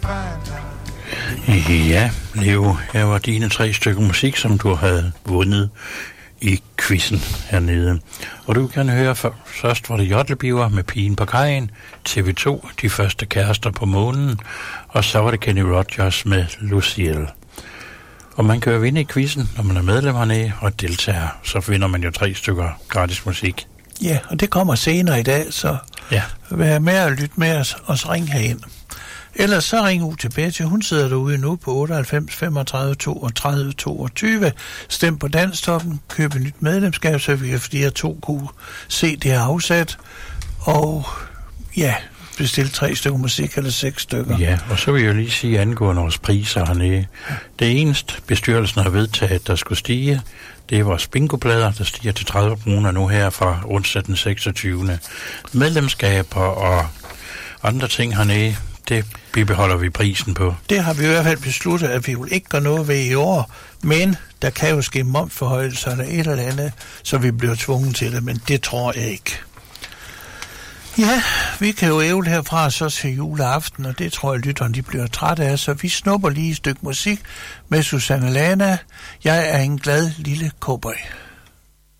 Ja, Leo, her var dine 3 stykker musik, som du havde vundet i quizzen hernede. Og du kan høre først var det Jodlebiver med Pigen på kajen, TV2, De første kærester på månen, og så var det Kenny Rogers med Lucielle. Og man kan jo vinde i quizzen, når man er medlem hernede og deltager. Så vinder man jo 3 stykker gratis musik. Ja, og det kommer senere i dag, så ja. Vær med og lyt med os, og så ring herind. Ellers så ring ud til Betty. Hun sidder derude nu på 98 35 32 22. Stem på Danstoppen. Køb et nyt medlemskab, så vi kan for de her 2 kunne se det her afsat. Og ja, bestil 3 stykker musik eller 6 stykker. Ja, og så vil jeg lige sige angående vores priser hernede. Det eneste bestyrelsen har vedtaget, der skulle stige, det er vores bingoplader, der stiger til 30 kroner nu her fra onsdag den 26. Medlemskaber og andre ting hernede, det bibeholder vi prisen på. Det har vi i hvert fald besluttet, at vi vil ikke gøre noget ved i år, men der kan jo ske momsforhøjelser eller et eller andet, så vi bliver tvunget til det, men det tror jeg ikke. Ja, vi kan jo ævle herfra så til juleaften, og det tror jeg, lytterne de bliver trætte af, så vi snupper lige et stykke musik med Susanne Lana. Jeg er en glad lille cowboy.